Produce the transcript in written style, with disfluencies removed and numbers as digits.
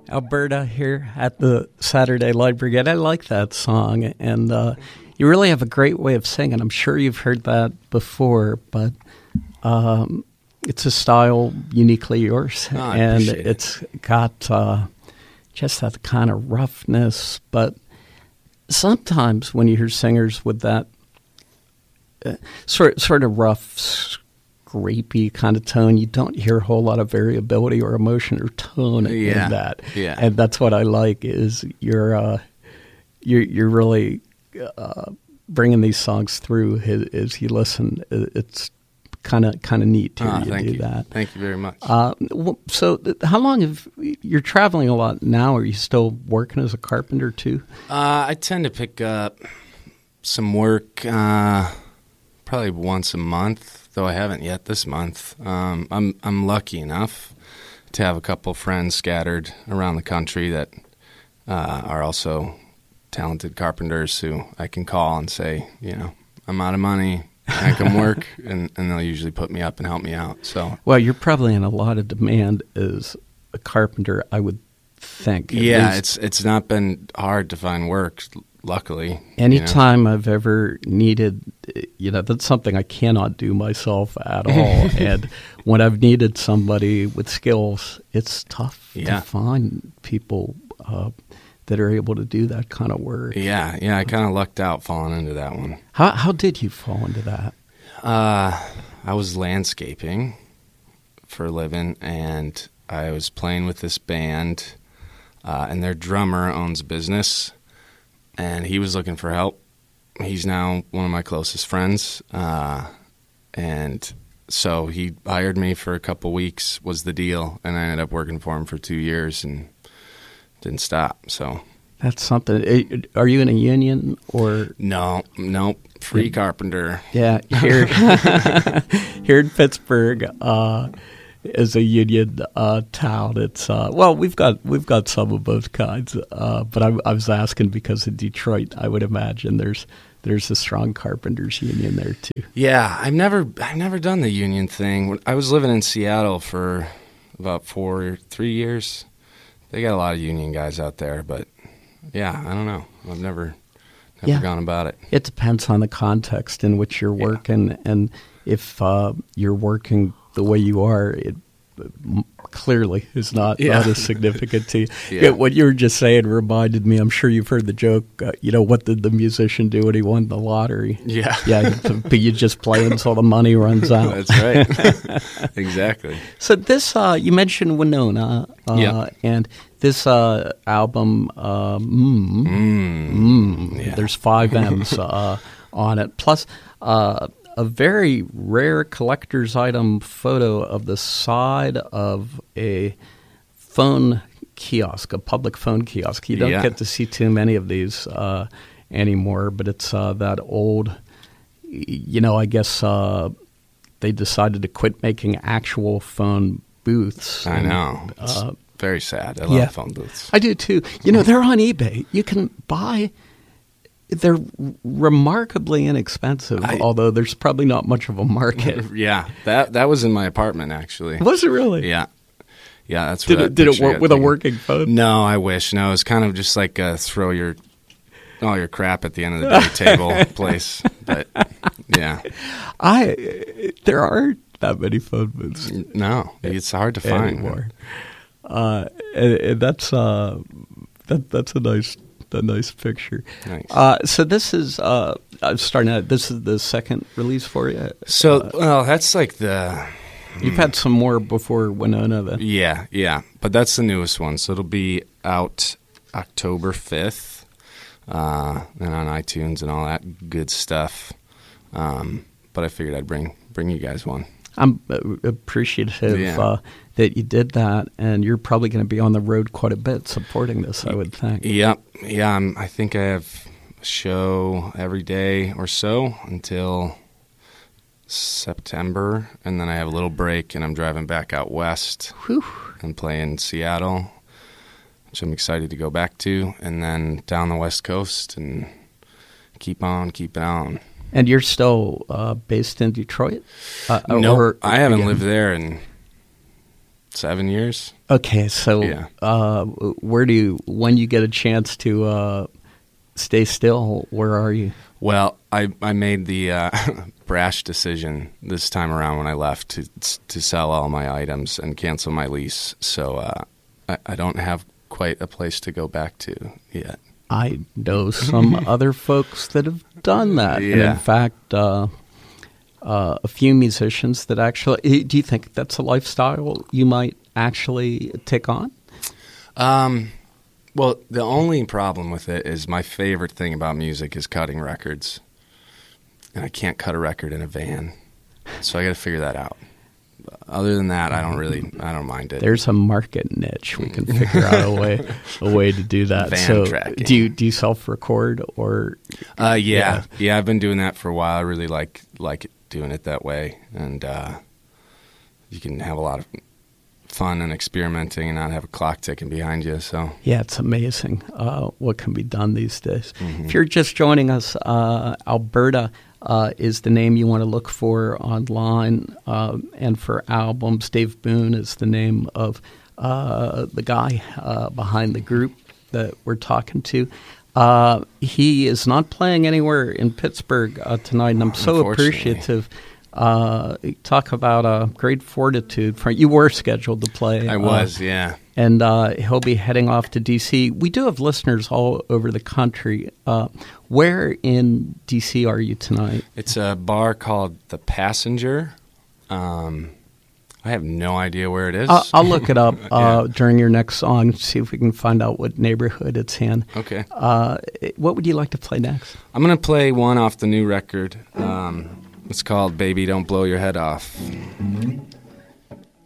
Alberta here at the Saturday Light Brigade. I like that song, and you really have a great way of singing. I'm sure you've heard that before, but it's a style uniquely yours, and it's got just that kind of roughness. But sometimes when you hear singers with that sort of rough, scrapey kind of tone, you don't hear a whole lot of variability or emotion or tone in that. Yeah. And that's what I like is you're really bringing these songs through as you listen. It's kind of neat to hear you do that. Thank you very much. So how long you're traveling a lot now? Are you still working as a carpenter too? I tend to pick up some work probably once a month, though I haven't yet this month. I'm lucky enough to have a couple friends scattered around the country that are also talented carpenters who I can call and say, I'm out of money, I can work, and they'll usually put me up and help me out. So, well, you're probably in a lot of demand as a carpenter, I would think. Yeah, it's not been hard to find work, luckily. Anytime I've ever needed, that's something I cannot do myself at all. And when I've needed somebody with skills, it's tough to find people that are able to do that kind of work. Yeah, I kind of lucked out falling into that one. How did you fall into that? I was landscaping for a living, and I was playing with this band, and their drummer owns a business, and he was looking for help. He's now one of my closest friends, and so he hired me for a couple weeks was the deal, and I ended up working for him for 2 years and didn't stop. So that's something. Are you in a union or no? Free carpenter. Yeah, here in Pittsburgh is a union town. It's we've got some of both kinds, but I was asking because in Detroit, I would imagine there's a strong carpenters union there too. Yeah, I've never done the union thing. I was living in Seattle for about 3 years. They got a lot of union guys out there, but yeah, I don't know. I've never gone about it. It depends on the context in which you're working, and if you're working the way you are, it clearly is not as significant to you. Yeah. What you were just saying reminded me, I'm sure you've heard the joke, what did the musician do when he won the lottery? Yeah. But you just play until the money runs out. That's right. Exactly. So this, you mentioned Winona, and this album, there's 5 M's on it, plus a very rare collector's item photo of the side of a phone kiosk, a public phone kiosk. You don't get to see too many of these anymore, but it's that old, I guess they decided to quit making actual phone booths. I know. It's very sad. I love phone booths. I do too. They're on eBay. You can buy... They're remarkably inexpensive, although there's probably not much of a market. Yeah, that was in my apartment, actually. Was it really? Yeah, that's did it work with a working phone? No, I wish. No, it was kind of just like throw all your crap at the end of the day table place. But yeah, there aren't that many phone booths. No, it's hard to find anymore. And that's a nice picture. Nice. So this is starting out. This is the second release for you. So that's like the. You've had some more before Winona, then. Yeah, but that's the newest one. So it'll be out October 5th, and on iTunes and all that good stuff. But I figured I'd bring you guys one. I'm appreciative that you did that, and you're probably going to be on the road quite a bit supporting this, I would think. Yep. Yeah, I think I have a show every day or so until September, and then I have a little break, and I'm driving back out west and playing Seattle, which I'm excited to go back to, and then down the West Coast and keep on keeping on. And you're still based in Detroit? No, I haven't lived there in 7 years. Okay, so Yeah. when you get a chance to stay still, where are you? Well, I made the brash decision this time around when I left to sell all my items and cancel my lease. So I don't have quite a place to go back to yet. I know some other folks that have done that. Yeah. And in fact, a few musicians that actually... Do you think that's a lifestyle you might actually take on? Well, the only problem with it is my favorite thing about music is cutting records. And I can't cut a record in a van. So I got to figure that out. Other than that, I don't mind it. There's a market niche. We can figure out a way to do that. Van tracking. Do you self-record or? Yeah. I've been doing that for a while. I really like doing it that way, and you can have a lot of fun and experimenting, and not have a clock ticking behind you. So yeah, it's amazing what can be done these days. Mm-hmm. If you're just joining us, Alberta is the name you want to look for online, and for albums, Dave Boone is the name of the guy behind the group that we're talking to. He is not playing anywhere in Pittsburgh tonight, and I'm so appreciative. Talk about great fortitude. You were scheduled to play. I was, yeah. And he'll be heading off to D.C. We do have listeners all over the country. Where in D.C. are you tonight? It's a bar called The Passenger. I have no idea where it is. I'll look it up during your next song, see if we can find out what neighborhood it's in. Okay. What would you like to play next? I'm going to play one off the new record. It's called Baby Don't Blow Your Head Off.